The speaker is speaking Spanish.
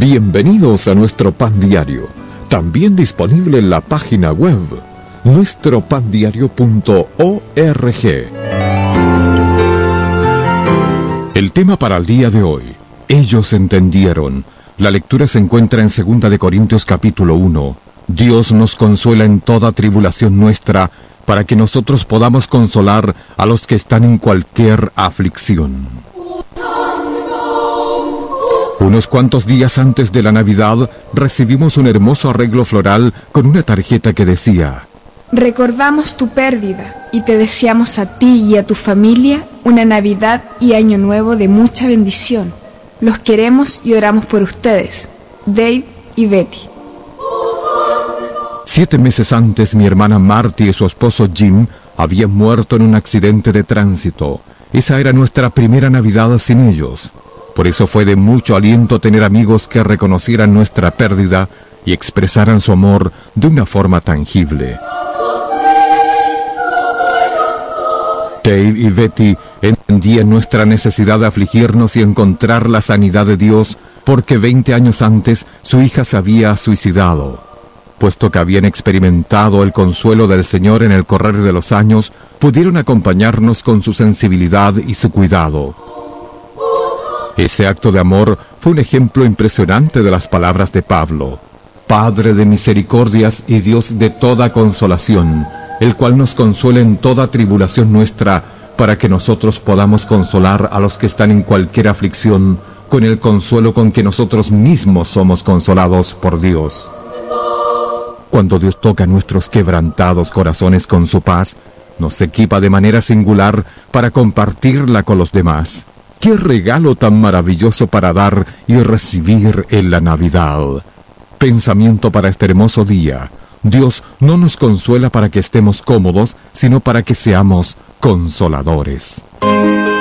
Bienvenidos a nuestro Pan Diario, también disponible en la página web nuestropandiario.org. El tema para el día de hoy: ellos entendieron. La lectura se encuentra en 2 de Corintios capítulo 1. Dios nos consuela en toda tribulación nuestra, para que nosotros podamos consolar a los que están en cualquier aflicción. Unos cuantos días antes de la Navidad, recibimos un hermoso arreglo floral con una tarjeta que decía: recordamos tu pérdida y te deseamos a ti y a tu familia una Navidad y Año Nuevo de mucha bendición. Los queremos y oramos por ustedes. Dave y Betty. 7 meses antes, mi hermana Marty y su esposo Jim habían muerto en un accidente de tránsito. Esa era nuestra primera Navidad sin ellos. Por eso fue de mucho aliento tener amigos que reconocieran nuestra pérdida y expresaran su amor de una forma tangible. Dave y Betty entendían nuestra necesidad de afligirnos y encontrar la sanidad de Dios, porque 20 años antes su hija se había suicidado. Puesto que habían experimentado el consuelo del Señor en el correr de los años, pudieron acompañarnos con su sensibilidad y su cuidado. Ese acto de amor fue un ejemplo impresionante de las palabras de Pablo: Padre de misericordias y Dios de toda consolación, el cual nos consuela en toda tribulación nuestra, para que nosotros podamos consolar a los que están en cualquier aflicción, con el consuelo con que nosotros mismos somos consolados por Dios. Cuando Dios toca nuestros quebrantados corazones con su paz, nos equipa de manera singular para compartirla con los demás. ¡Qué regalo tan maravilloso para dar y recibir en la Navidad! Pensamiento para este hermoso día: Dios no nos consuela para que estemos cómodos, sino para que seamos consoladores.